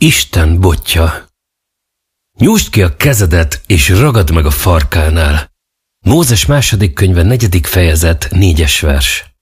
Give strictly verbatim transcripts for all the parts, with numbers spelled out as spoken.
Isten botja. Nyújtsd ki a kezedet, és ragad meg a farkánál. Mózes második könyve negyedik fejezet, négyes vers.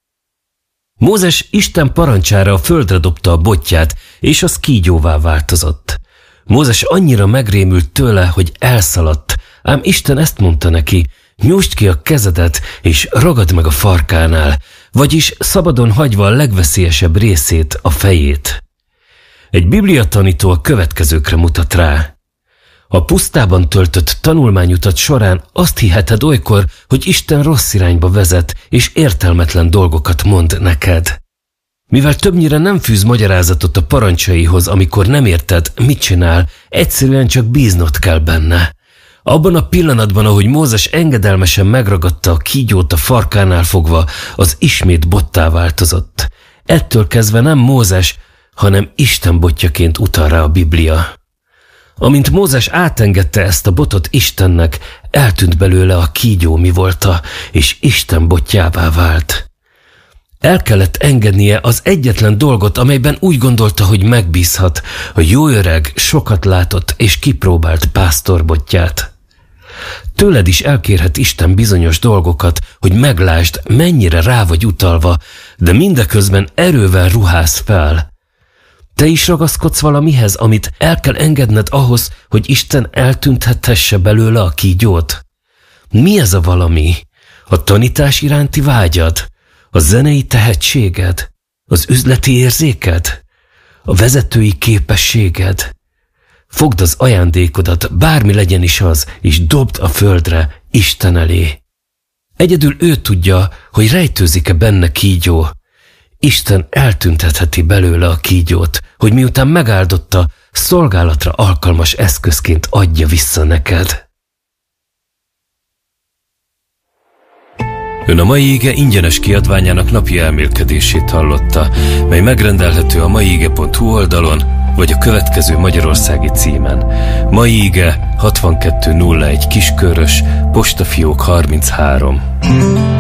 Mózes Isten parancsára a földre dobta a botját, és az kígyóvá változott. Mózes annyira megrémült tőle, hogy elszaladt, ám Isten ezt mondta neki: nyújtsd ki a kezedet, és ragad meg a farkánál, vagyis szabadon hagyva a legveszélyesebb részét, a fejét. Egy bibliatanító a következőkre mutat rá. A pusztában töltött tanulmányutat során azt hiheted olykor, hogy Isten rossz irányba vezet, és értelmetlen dolgokat mond neked. Mivel többnyire nem fűz magyarázatot a parancsaihoz, amikor nem érted, mit csinál, egyszerűen csak bíznod kell benne. Abban a pillanatban, ahogy Mózes engedelmesen megragadta a kígyót a farkánál fogva, az ismét bottá változott. Ettől kezdve nem Mózes, hanem Isten botjaként utal rá a Biblia. Amint Mózes átengedte ezt a botot Istennek, eltűnt belőle a kígyó mi volta, és Isten botjává vált. El kellett engednie az egyetlen dolgot, amelyben úgy gondolta, hogy megbízhat, a jó öreg, sokat látott és kipróbált pásztorbotját. Tőled is elkérhet Isten bizonyos dolgokat, hogy meglásd, mennyire rá vagy utalva, de mindeközben erővel ruhász fel. Te is ragaszkodsz valamihez, amit el kell engedned ahhoz, hogy Isten eltüntethesse belőle a kígyót? Mi ez a valami? A tanítás iránti vágyad? A zenei tehetséged? Az üzleti érzéked? A vezetői képességed? Fogd az ajándékodat, bármi legyen is az, és dobd a földre, Isten elé. Egyedül ő tudja, hogy rejtőzik-e benne kígyó. Isten eltüntetheti belőle a kígyót, hogy miután megáldotta, szolgálatra alkalmas eszközként adja vissza neked. Ön a Mai Ige ingyenes kiadványának napi elmélkedését hallotta, mely megrendelhető a maiige pont hu oldalon, vagy a következő magyarországi címen. Mai Ige hatvankettő nulla egy Kiskörös, postafiók harminchárom.